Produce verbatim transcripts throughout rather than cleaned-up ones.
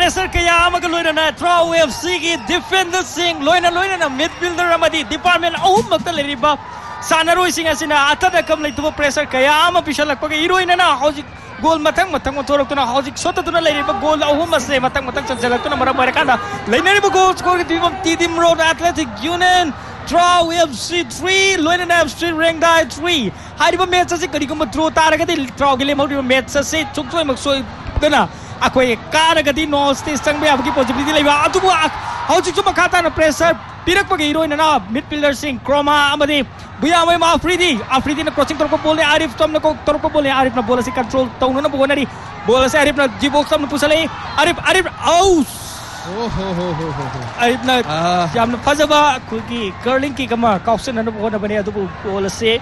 Pressure कया अमग लोइना ट्राउ FC की defender Singh लोइना लोइना midfielder अमदी department अहुम मक्त लेरिबा सानरोइ Singh असिना अतदा कम लेतुब प्रेशर कया अम पिसलकपगे इरोइना हौजिक गोल मतंग मतंग थोरक्तुना हौजिक सोततुना लेरिबा गोल अहुम असे मतंग मतंग चंचलक्तुना मरम मरकांदा लेनेरिबा गोल स्कोर की team team road athletic union Trau F C three Loinan F C Rengdai three हाइरिबा match असे करिगुम थ्रो तारगदि ट्राउ गे लेमौरिबा मैच असे चुकचोय मक्सोय दना अखोय कारगदि नॉर्थ स्टेट संग याबगी पॉसिबिलिटी लेबा अदुबु हौजिक चुम खाताना pressure पिरकपगे इरोइना midfielder Singh Croma अमदि बुयामै Afridi Afridi न क्रॉसिंग तरफ बोल आरिफ तमन को तरफ बोल आरिफ न बोल से कंट्रोल तौन न बोनरी बोल से आरिफ न जी बॉक्स तमन पुसले Arif Arif out Oh ho ho ho ho ho. Arif na yam na fazaba kugi curling ki kama kausen na bo na bani adu bola se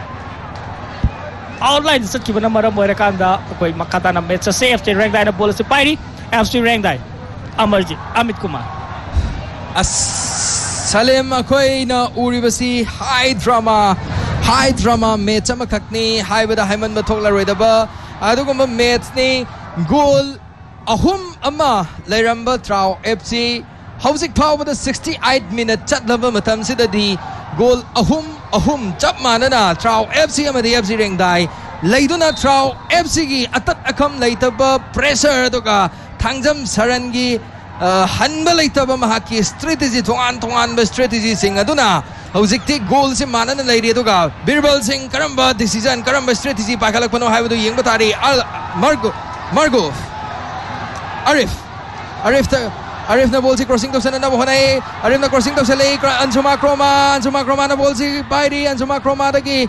outline sat ki bana mara moira kanda koi makata na match se F C Rengdai na bola se pairi F C Rengdai Amarjit Amit Kumar as Salim koi na uribasi high drama high drama match ama khakni high bada haiman ma thokla roidaba adu ko match ni goal ahum ama leiramba Trau F C hauzik phawbada sixty-eight minute chatlaba matam sidadi goal ahum ahum chap manana Trau F C amadi F C Rengdai leiduna Trau F C gi atat akham leitaba pressure doga thangjam sarangi hanba leitaba mahaki strategy thongan thongan ba strategy sing aduna hauzikti goal se manana leiri doga Birbal Singh karamba decision karamba strategy pakhalakpano haibadu yengba tari Margo Margo Arif Arif ta Arif na ball si crossing to sana na bohanai Arif na crossing to sale Anjuma Kroma Anjuma Kroma na ball si Bairi Anjuma Kroma dagi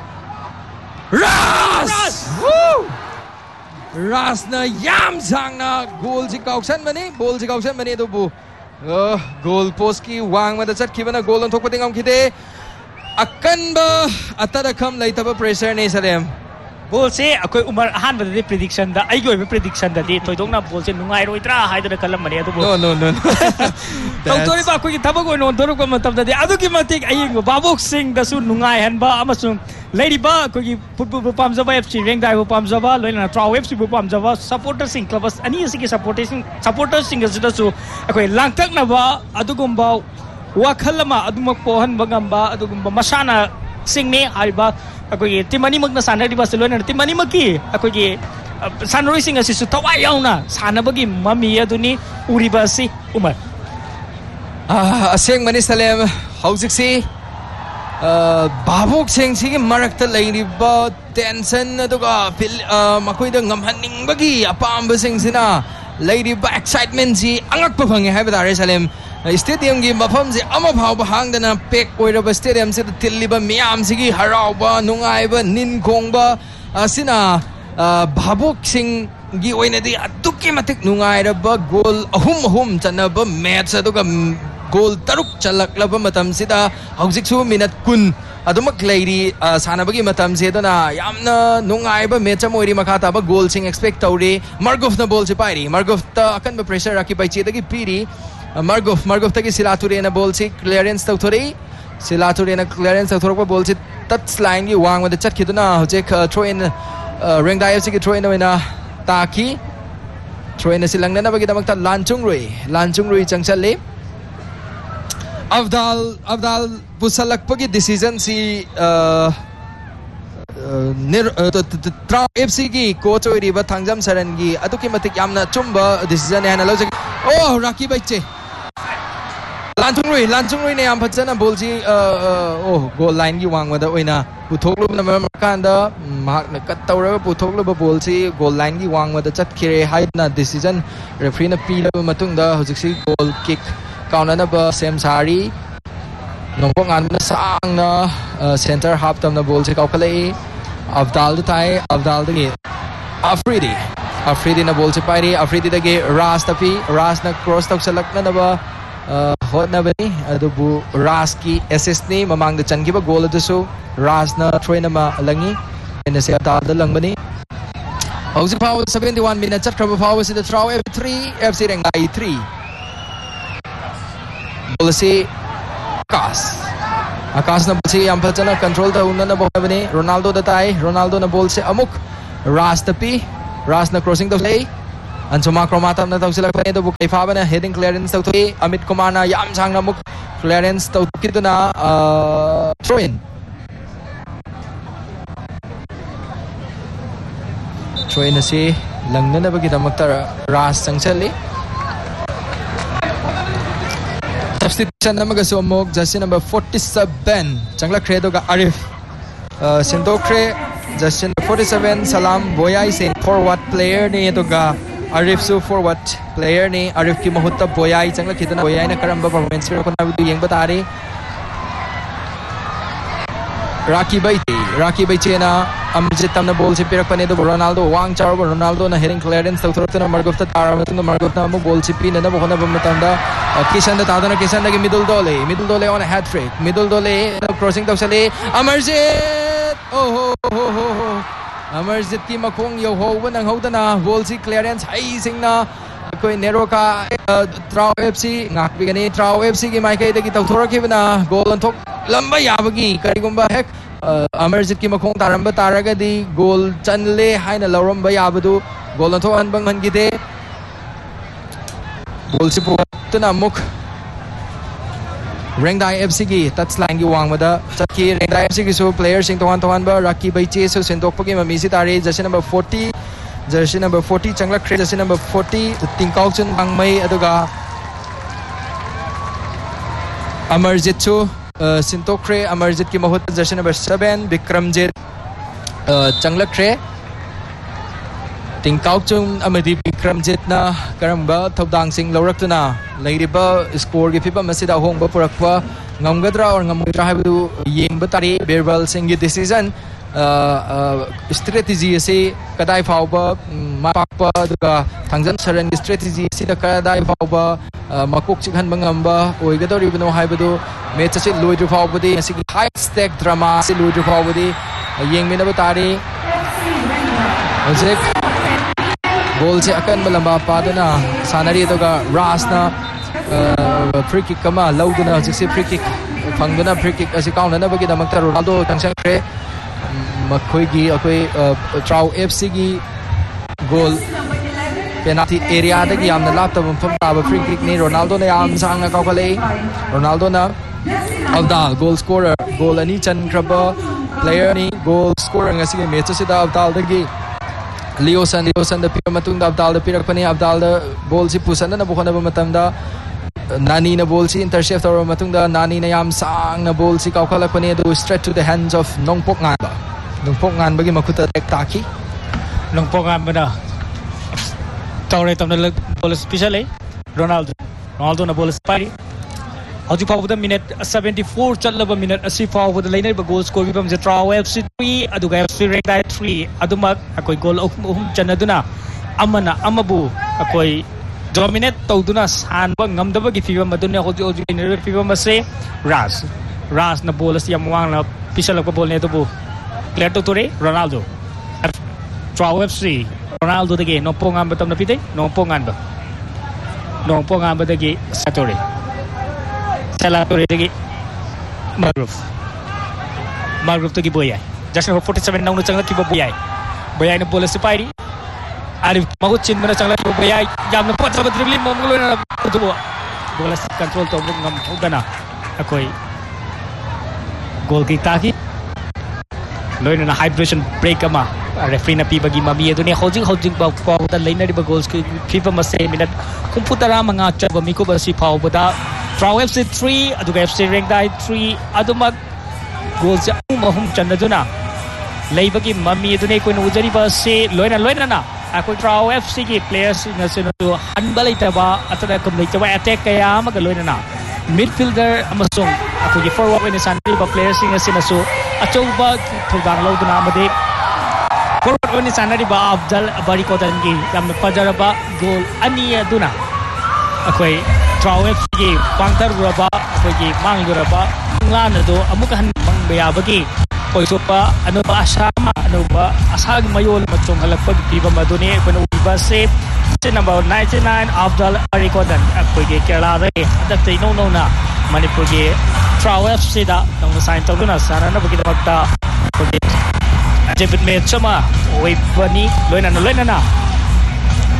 Ras Woo Ras na yam sang na goal si kauksan mani ball si kauksan mani to bu goal post ki wang ma da chat ki bana goal on thok pating am khite akan ba atada kham laitaba pressure nei salem बोल से अकोय उमर अहान बदे prediction दा आई गोय prediction दा दे थोइदोंना बोल से नुंगाइ रोइत्रा हाइदर कलम मने अदु नो नो नो तौतोरि बा कोइ थबक ओइ नोन दोरक मतम दा दे अदु की मतिक अयिंग बाबोक सिंह दसु नुंगाइ हनबा अमसुं लेडी बा कोइ फुटबॉल पामजबा F C Rengdai बो पामजबा लोइना Trau F C बो पामजबा सपोर्टर सिंह क्लबस अनि असि की सपोर्टिंग सपोर्टर सिंह जदसु अकोय लांगतकनबा अदुगुंबा वाखलमा अदुमक पोहन बगंबा अदुगुंबा मसाना सिंह ने हाइबा अकोई टीमनी मगना सानरी बस लोना टीमनी मकी अकोई सानरोई सिंह असि सुतवा याउना सानबगी ममी अदुनी उरिबा सि उमर असेंग मनी सलेम हौजिक सि बाबोक सिंह सि की मरकत लैरिबा tension अदुगा fill मकोई the ngамहनिंगबगी अपाम Singh Cina लैरिबा excitement सि अंगक फंगे हाइबदारे सलेम स्टेडियम की मफम से अमा फाव हांगदना पेक ओइरबा स्टेडियम से तिल्लिबा मियाम सिगी हराउबा नुंगाइबा निनखोंबा असिना भाबोक सिंह गी ओइनदि अदुकी मतिक नुंगाइरबा गोल अहुम अहुम चनबा मैच अदुगा गोल तरुक चलकलबा मतम सिदा हौजिकसु मिनट कुन अदुमक लैरी सानबगी मतम से दना यामना नुंगाइबा मैच अम ओइरि मखाताबा गोल सिंह एक्सपेक्ट तौरे मार्गोफ न बॉल से पाइरी मार्गोफ त अकन pressure rakhi पाइचेदगी Piri Margov Margov tagi Silature na ball si clearance tau thori Silature na clearance tau thorok ball si touch line gi wang ma de chat khiduna hojek throw in Rengdai F C ki throw in na taki throw in silang na bagi damak ta Lanchung Rui Lanchung Rui changchal le Avdal Avdal pusalak pagi decision si nir Trau F C ki coach oi riba thangjam saran gi aduki matik yamna chumba decision ya na lo oh Raki baiche Lanchung Rui Lanchung Rui ne yam phachana bol ji oh goal line gi wang wada oina puthoklu na makanda mak na kat tawra puthoklu ba bol si goal line gi wang wada chat khire haid na decision referee na pi la matung da hojik si goal kick kauna na ba sem sari nongpong an na sang na center half tam na bol si kaukalai Avdal tai Avdal de Afridi Afridi na bol si pairi Afridi dagi Ras tapi Ras na cross tok salak na ba hot na bani adubu Ras ki assist ni mamang da changi ba goal adu so Ras na throw na ma langi ena se Avdal da lang bani hauzik power seventy-one minutes chat crab power si the Trau F C three F C Rengdai three bol si Akas Akas na bol si yam phachana control da unna na ba bani Ronaldo da tai Ronaldo na bol si amuk Ras tapi Ras na crossing the play Ansuma Kromata na tawsilak do bukay faba na heading clearance tawtui Amit Kumar na yam sang na muk clearance tawkito na uh, throw in throw in na si lang na nabagi na magta Ras Sangsali substitution na magasumog jersey number forty-seven changla credo ga Arif uh, Sindokre jersey number forty-seven Salam Boyai sen forward player ni ito ga Arif su forward player ni Arif ki mahutta Boyai changla kita na Boyai na karamba performance ko na video yeng batari Rocky Baiti Rocky Baiti na Amjit tam na ball si pirak pane do Ronaldo wang charo Ronaldo na heading clearance tawthurok na Margov ta tara matunda Margov na mo ball si pin na bukona bamatanda Kishan da tada na Kishan na middle dole middle dole on a hat trick middle dole crossing tawsali Amarjit oh ho ho ho ho Amarjit ki makong yo ho nang hoda na ball si clearance hai sing na koi nero ka Trao F C ngak bigani Trao F C ki mai kai da ki tawthurok ki na goal on thok lamba yabagi karigumba hek Amarjit ki makong taramba taraga di goal chanle haina lawramba yabadu goal on thok an bang man gite goal si tuna muk Rengdai F C ki touchline ki wang mada chaki Rengdai F C ki so player sing tohan tohan ba Rocky Baiche so sendok pagi mamisi tari jersey number forty jersey number forty changla cre jersey number forty tingkau chun bangmai aduga Amarjit chu Sintokre Amarjit ki mahut jersey number seven Bikramjit changla cre tingkau chung amadi Bikramjit na karamba thodang sing lawraktuna leiriba score gi fiba masida hongba purakwa ngamgadra or ngamudra haibu yengba tari Birbal Singh gi decision strategy ase kadai fauba mapakpa duga thangjan saran gi strategy sida kadai fauba makok chikhan bangamba oigadori bino haibu match ase loidru faubudi asigi high stake drama ase loidru faubudi yengmina tari ojek goal se akan balamba padana sanari toga Ras na free kick kama lauduna jisi free kick phangduna free kick asi kauna na bagi damakta Ronaldo tangsang kre makhoi gi akoi Trao F C gi goal penalty area da gi amna lapta pham ta ba free kick ni Ronaldo na yam sang ka kale Ronaldo na Abdal goal scorer goal ani chan kraba player ni goal scorer ngasi match se da Abdal da gi Leo San Leo San da pira matung da Abdal da pira pani Abdal da ball si pusan na bukona ba matam da Nani na ball si intercept or matung da Nani na yam sang na ball si kaukala pani do straight to the hands of Nongpok Ngan ba Nongpok Ngan bagi makuta tek taki Nongpok Ngan ba na tawre tam na ball special eh Ronaldo Ronaldo na ball spari Haju fawda minute seventy-four chalaba minute asi fawda lainer ba goal score bam Trao F C three aduga F C Rengdai three adumak akoi goal uhum chanaduna amana amabu akoi dominate tawduna sanba ngamdaba gi fiba maduna hoju hoju iner fiba mase Ras Ras na ball asi amwang na pisala ko ball ne to bu clear to tore Ronaldo Trao F C Ronaldo dege no pongan batam na pite no pongan ba no pongan ba dege satore Salatore degi Margrove Margrove to gi Boyai jersey number forty-seven nang no changla ki Boyai Boyai na bola si Pairi Arif magut chin mana changla ki Boyai jam na pot sabat dribbling mo ngolo na to bola si control to ngam ugana akoi goal ki taki loina na hydration break ama referee na pi bagi mami edu ne hojing hojing ba ko ta leina ri ba goals ki fifa ma se minute kumputara manga chaba mi ko ba si phau bada Trao F C three aduga F C Rengdai three aduma goals ja mahum chanaduna leibagi mami edune ko no ujari ba se loina loina na akoi Trao F C ki players na se no hanbalai taba atara kam leitaba attack kaya maga loina na midfielder amasung akoi ki forward ni santi ba players singa sina so achouba thudang lauduna amade forward ni sanari ba Abdal bari ko dangi yam pajara ba goal ani aduna akoi Trao F C gi pangtar raba akoi mang raba ngana do amuka han mang baya bagi koi sopa ano ba asama ano ba asag mayol matong halapag tiba maduni kono iba se number ninety-nine Abdal Arikodan akoi gi Kerala re adapte no no na Manipur gi Trao F C da nang sign to na sana na bagi magta akoi David Mechama oi bani loina no loina na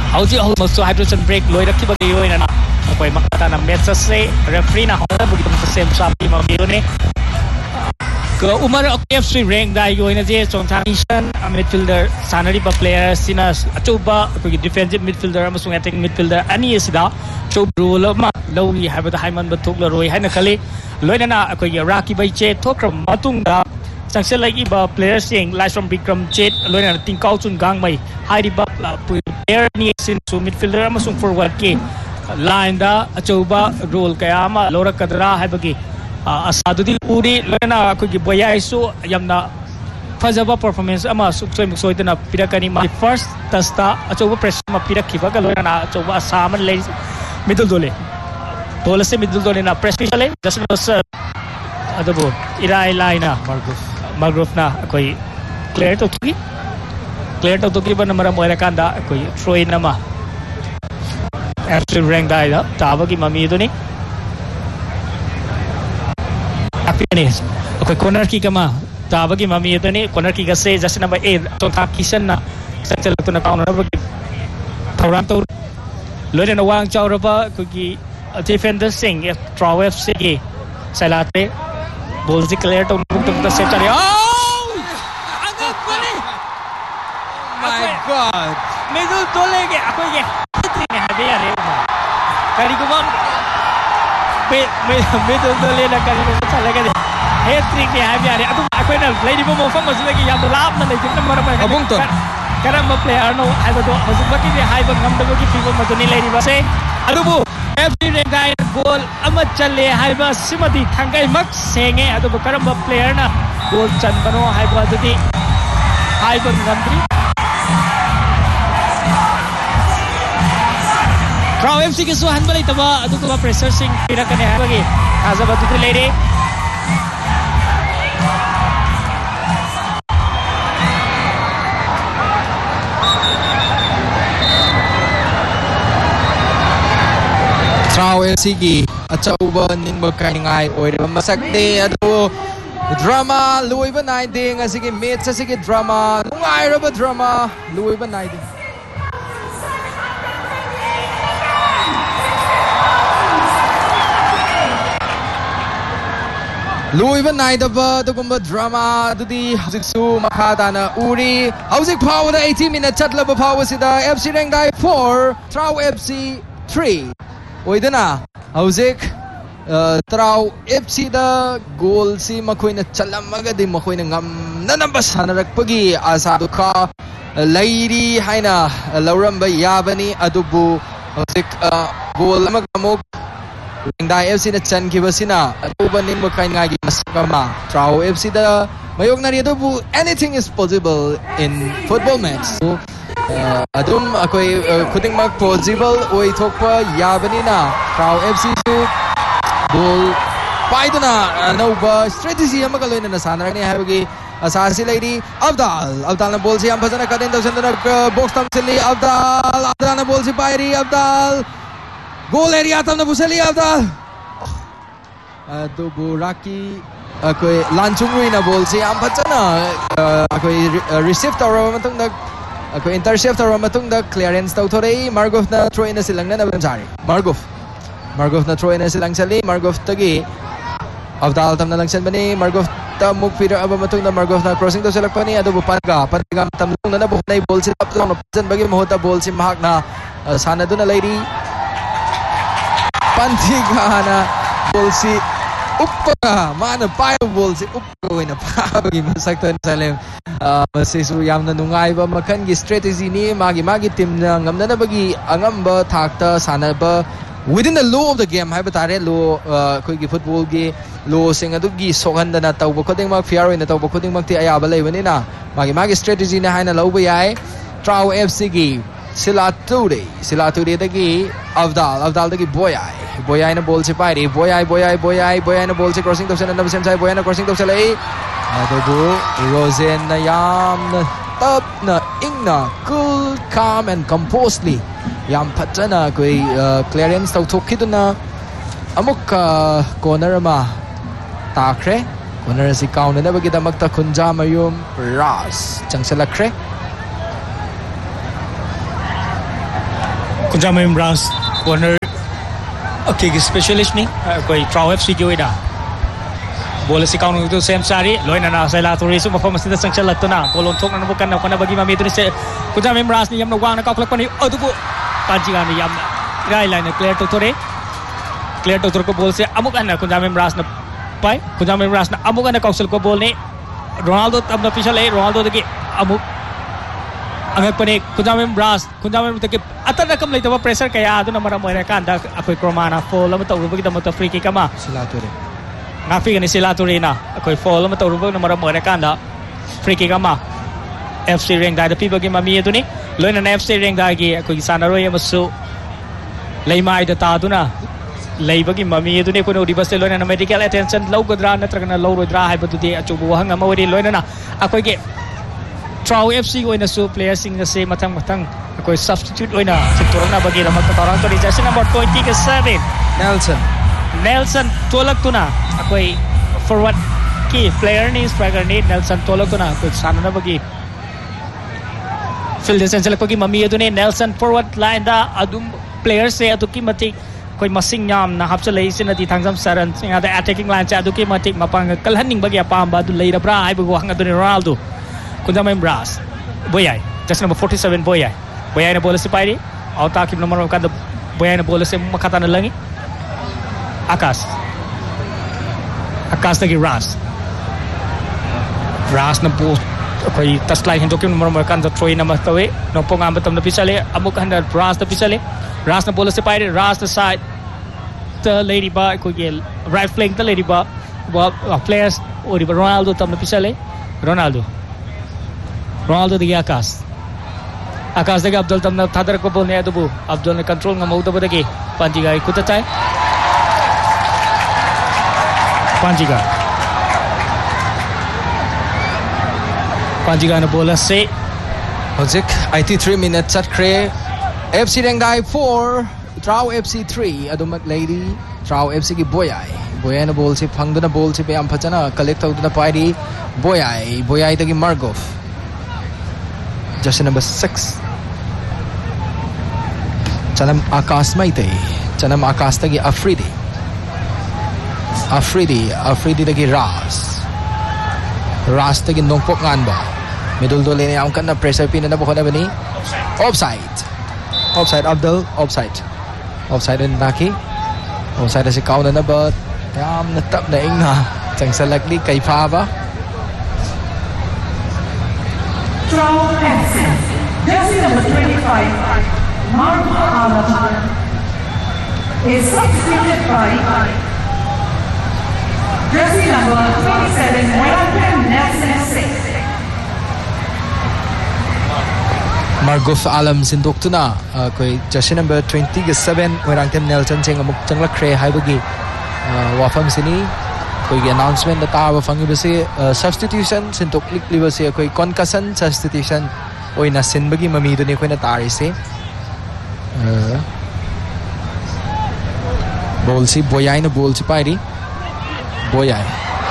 hauji almost hydrogen break loi rakhi bagi loi na koi makata na match se referee na hona bagi tam sem sapi ma bione ko umar F C rank dai loi na je chongthang mission midfielder sanari ba player sina achuba ko defensive midfielder amasung attacking midfielder ani sida so rule ma lowi habata haiman ba thukla roi haina khali loi na ko raki bai che thokram matung da Sangsel lagi ba players yang lies from Bikram Jet loi na tingkau chun gang mai hari ba player ni sin su midfielder amasung forward ke line da achuba role kaya ma lora kadra haibagi asadudi uri loi na ko gi boya isu yamna fajaba performance ama suksoi muksoi dana pirakani ma first tasta achuba press ma pirakhiba ga loi na achuba asaman lei middle dole dole se middle dole na press chale just was adabu irai line na marguf marguf na koi clear to ki clear to to ki ban mara moira kanda koi throw in ma actually rank dai da tawa ki mami do ni happiness koi corner ki kama tawa ki mami do ni corner ki ga se just number eight to ta kisan na sector to na kauna ba ki thoran to loi na wang chaw ra ba ko ki defender sing draw F C ki salate ball clear to to the set chari oh agak bani My God. middle dole ge ako ge ne habe ya re kari ko bam me me middle dole na kari ko chala ge hat trick ne habe ya re adu ako na lady bo mo fam masu ge yam lap na le jin mar ba abung to karam player no haiba do masu ba ki haiba ngam da ki people ma ni lady ba se adu bu F C rank dai goal ama challe haiba simadi thangai mak senge adu karam player na goal chan bano haiba dudi haiba ngandri Crow F C ke so han balai taba adu ko pressure sing pirakane haiba ge azaba dudi lady Crow F C gi achauba ningba kaingai oira masakde adu drama luiba nai ding asigi match asigi drama nungai raba drama luiba nai ding luiba nai daba dugumba drama dudi hajiksu makhada na uri hauzik power da eighty minute chatlaba power sida F C rank dai four Crow F C three oidana hauzik Trau F C da goal si makoina chalamaga di makoina ngam nanamba sanarakpagi asa duka lairi haina lauramba yabani adubu hauzik goal amagamok Dai F C na chan kibasina aduba ningba kainga gi masakama Trau F C da mayok nari adubu anything is possible in football match so adum akoi khuding mak possible oi thokpa yabani na Trau F C su goal paiduna nova strategy amaga loina na sanarani habagi asasi lady Abdal Abdal na ball si am phajana kaden dawsandana box tam sili Abdal Abdal na ball si pairi Abdal goal area tam na busali Abdal adubu Raki akoi lanchungui na ball si am phajana akoi receive tawra matang na akoi intercept tawra matang da clearance tawthorei Margov na throw in silang na nabamsari Margov Margov na throw in silang sali Margov tagi Abdal tam na lang san bani Margov ta muk pira aba matong na Margov na crossing to selak pani adu panaga panaga tam na na buhnay ball si tap na jan bagi mohota ball si mahak na sana do na lady pantiga na ball si uppa mana pa ball si uppa na pa bagi masak to salem masisu yam na nungai ba makan gi strategy ni magi magi team na ngam na bagi angam ba thakta sana ba within the law of the game hai batare law koi gi football gi law sing adu gi sohan da na taw ba khoding mak fair na taw ba khoding mak ti aya ba lei bani na magi magi strategy na haina lo ba yai Trau F C gi Silatude Silatude da gi Abdal Abdal da gi Boyai Boyai na ball si pairi Boyai Boyai Boyai Boyai na ball si crossing to sena na sem sai Boyai na crossing to selai adu Rosen na yam na tap na ingna cool calm and composedly yam phatana koi clearance tau thokiduna amuk corner ma takre corner si kauna na bagi damak ta khunja mayum ras changsalakre Kunjamim Ras corner kick specialist ni koi Trau F C ki oida bola si kaun tu Sam Sari loina na Saila Tori su mafam masida sangchal latuna bolon thok na bukan na kana bagi mami tu se Kunjamim Ras ni yam na wang na kaklak pani adubu panjiga ni yam rai line clear to Tori clear to Tori ko bol se amuk an Kunjamim Ras na pai Kunjamim Ras na amuk an kausal ko bol ni Ronaldo tab na pichal hai Ronaldo de amuk angak pani Kunjamim Ras Kunjamim de atar rakam lai taba pressure kaya adu na maram moira kan da akoi kromana fall am tawru bagi da free kick ama Sila Ture ngafi gani Sila Ture na akoi fall am tawru bagi na maram moira kan da free kick ama F C Reng da da pi bagi mami adu ni loina na F C Reng da gi akoi sanaroi amasu leimai da ta adu na lei bagi mami adu ni ko no dibas loina na medical attention lau godra na tragana lau rodra hai badu de achubu hang ama wori loina na akoi ge Trau F C oina su players sing na se matang matang akoi substitute oina sitorang na bagi ramat patarang to jersey number twenty-seven Nelson Nelson tolak tuna akoi forward ki player ni striker ni Nelson tolak tuna akoi sana na bagi field essential ko ki mami adu ni Nelson forward line da adum player se adu ki mati koi masing nyam na hapsa lei sin adi thangjam saran singa da attacking line cha adu ki mati mapang kalhaning bagi apa amba adu lei rabra ai bu hang adu ni Ronaldo Kunjamim Ras Boyai just number forty-seven Boyai Boyai na bola si Pairi auta kim nomor kan Boyai na bola si makata na langi Akas Akas lagi Ras Ras na po koi taslai hinto kim nomor kan da Troy na matawe no pongam batam na pisale amuk handa Ras na pisale Ras na bola si Pairi Ras na side the lady ba ko gel right flank the lady ba players ori Ronaldo tam na pisale Ronaldo Ronaldo degi Akas Akas degi Abdul tamna thadar ko bolne adubu Abdul ne control ngamau da degi Panjiga ikuta chai Panjiga Panjiga na bola se Hojik eighty-three minutes at Kre F C Rengdai four Trau F C three adumak lady Trau F C ki Boyai Boyai na bol si phangduna bol si pe am phachana collect tawduna pairi Boyai Boyai dagi Margov jersey number six Chanam Akas Maite Chanam Akas dagi Afridi Afridi Afridi dagi Ras Ras dagi Nongpok Nganba middle dole ni ang kana pressure pin na buko na bani offside offside Abdul offside offside in Naki offside si kauna na but yam na tap na ing na chang sa likely kay pha ba Trau F C jersey number twenty-five Marco Alaman is substituted by jersey number twenty-seven Wellington Nelson six Margov Alam sindok tu na koi jersey number twenty-seven Wellington Nelson cheng amuk changla kre hai bagi wafam sini koi announcement ta ba fangi base substitution sintok lik liba se koi concussion substitution oina sin bagi mami do ni koi na tari se bol si Boyai na bol si Pairi Boyai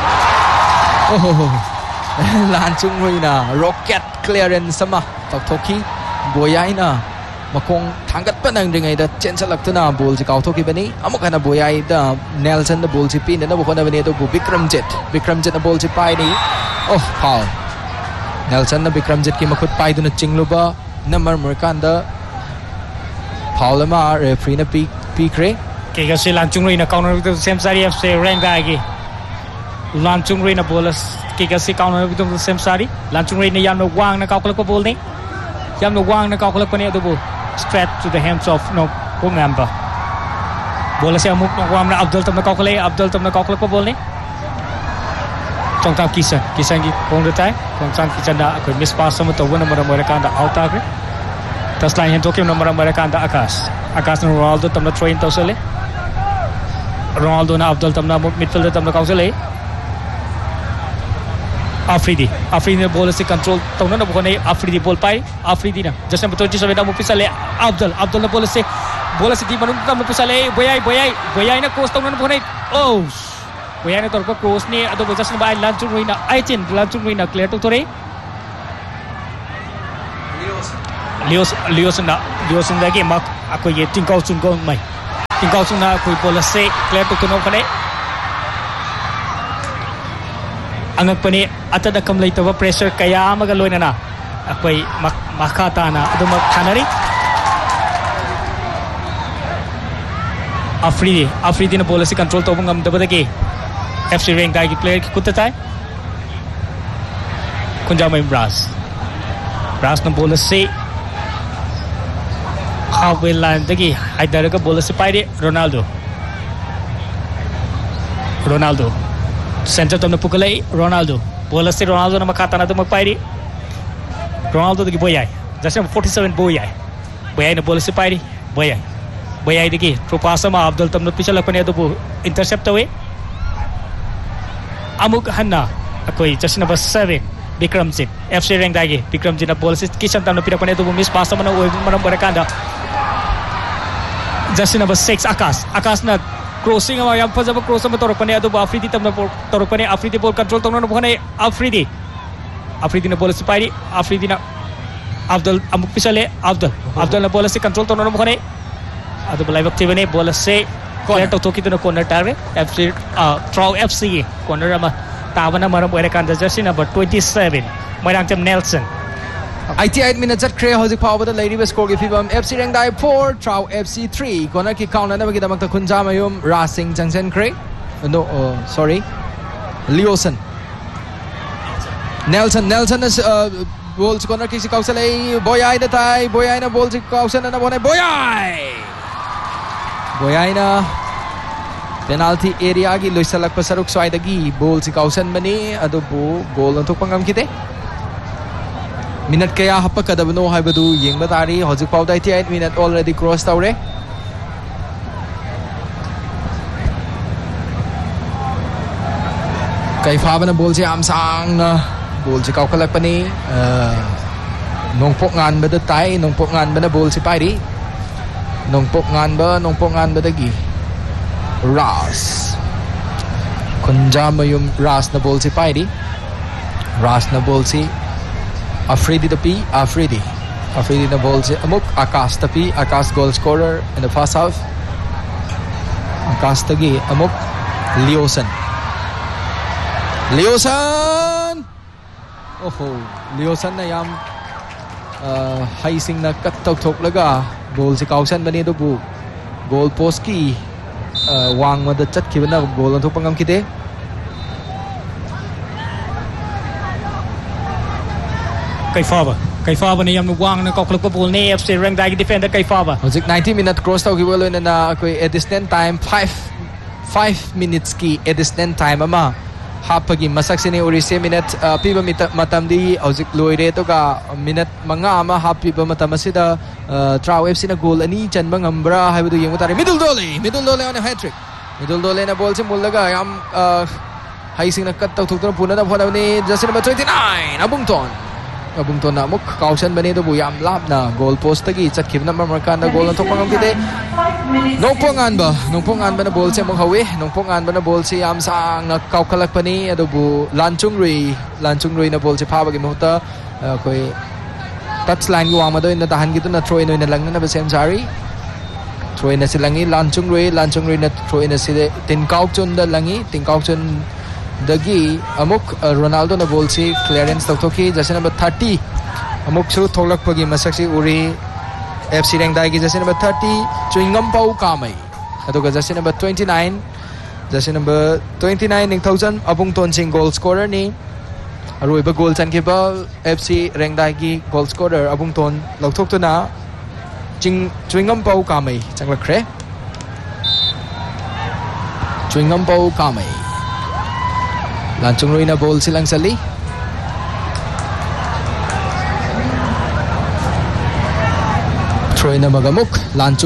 oh lancung hoina rocket clearance sama tak thoki Boyai na makong thangat pa nang ringay da chen salak tu na bol si kau thoki bani amuk na Boyai da Nelson na bol si pin na buko na bani to Vikramjit Vikramjit na bol si pai ni oh foul Nelson na Vikramjit ki makut pai do na chinglo ba number merkan da foul ma referee na pi pi kre ke ga si lancung ri na counter to Sam Sari F C rank ga gi lancung ri na bolas ke ga si counter to Sam Sari lancung ri na yam no wang na kau ko bol ni yam no wang na kau ko ni adu straight to the hands of no Pongamba bola se amuk no wam na Abdul tam na kau ko le Abdul tam na kau ko bol ni tong tap kisan kisan gi kong detai kong sang kisan da ko miss pass sama to wona mara mara kan da out agre tas lain hen tokim no mara mara kan da Akas Akas no Ronaldo tam na train to sele Ronaldo na Abdul tam na midfielder tam na kau sele Afridi Afridi ne bola se control tong na bukan Afridi bol pai Afridi na just number twenty-seven da mo pisale Abdul Abdul na bola se bola se di manung tam mo pisale Boyai Boyai Boyai na cross tong na bukan oh Boyai na torko cross ni ado just na ba lancung ruina aitin lancung ruina clear to tore Leos Leos na Leos na gi mak ako ye tingkau chung gong mai tingkau chung na koi bola se clear to tuno khane angak pani atada kam lai tawa pressure kaya amaga loina na akoi makhata na aduma khanari Afridi Afridi na bola si control to ngam dabadagi F C rank dai ki player ki kutta tai kunja mai Bras Bras na bola si halfway line dagi haidar ka bola si paire Ronaldo Ronaldo center tam na pukalai Ronaldo bola si Ronaldo na makata na to magpaire Ronaldo dagi boyai jasa forty-seven boyai boyai na bola si paire boyai boyai dagi through pass ma Abdul tam na pichal lakpane adu intercept awe amuk hanna akoi jasa number seven Bikramjit F C rank dagi Bikramjit na bola si kisan tam na pirakpane adu miss pass ma na oi manam barakanda jasa number six Akas Akas na crossing ama yam fazaba cross ma torokpane adu Afridi tam na torokpane Afridi ball control tam na bhane Afridi Afridi na bola si pairi Afridi na Abdul amuk pisale Abdul Abdul na bola si control tam na bhane adu balai wakti bane bola se clear to toki to corner target F C Trau F C corner ama tabana maram ere kan jersey number twenty-seven Moirang Cham Nelson eighty-eight minutes at Cray Hozik Power the Lady West score Fibam F C Rengdai four Trau F C three corner kick count na bagi damak ta Kunja Mayum Racing Jangsen Cray no uh, sorry Leoson Nelson Nelson is uh, goal corner kick si Kausalai Boyai na tai Boyai na ball si Kausan na bone Boyai Boyai na penalty area gi loisalak pasaruk swaidagi ball si Kausan bani adubu goal antuk pangam kite minute kaya hapakadabno haibadu yengba tari Hozik Power eighty-eight minute already crossed tawre kai fabana ball si amsang na ball si Kaukalak pani nongpok ngan bada tai nongpok ngan bana ball si pairi nongpok ngan ba nongpok ngan bada gi Ras Kunja Mayum Ras na ball si pairi Ras na ball si Afridi tapi Afridi Afridi na ball si Amuk Akas tapi Akas goal scorer in the first half Akas tagi Amuk Leoson Leoson oh Leoson na yam uh, haising na katok tok laga goal si Kausan bani do bu goal post ki uh, wang ma da chat ki bana goal anthok pangam kite Kaifaba Kaifaba na yam wang na koklok pa ball ni F C rank dagi defender Kaifaba Hozik ninety minute cross taw ki bolo na na koi additional time five five minutes ki additional time ama hapagi masak sini urise minute uh, piba matam di Hozik loire to ka minute manga ama hapiba matam asida uh, Trau F C na goal ani chan bang ambra haibu yeng utare middle dole middle dole on a hat trick middle dole na ball se mullaga yam uh, haising na kat taw thuk na puna na phona ni jersey number twenty-nine Abungton Abungton na muk Kausan bani do bu yam lap na goal post tagi chakhib na markan na goal thok pangam kite nongpongan ba nongpongan ba na ball se mong hawi nongpongan ba na ball se yam sang na Kaukalak pani ado bu Lanchung Rui Lanchung Rui na ball se phaba gi mohta koi touch line gi wang ma do na tahan gi to na throw in na lang na ba sem sari throw in na silangi Lanchung Rui Lanchung Rui na throw in na sile tin kauk chun da langi tin kauk chun dagi amuk uh, Ronaldo na ball si clearance toktoki jersey number thirty amuk chu tholak pagi masak si uri F C rank dai ki jersey number thirty Chewingham Pau Kamai aduga jersey number twenty-nine jersey number twenty-nine ning thousand Abungton sing goal scorer ni aroi ba goal chan ke ba F C rank dai ki goal scorer Abungton lokthok tu na ching Chewingham Pau Kamai changla kre Chewingham Pau Kamai Lanchung Rui na ball silang sali Troy na magamuk Lanchung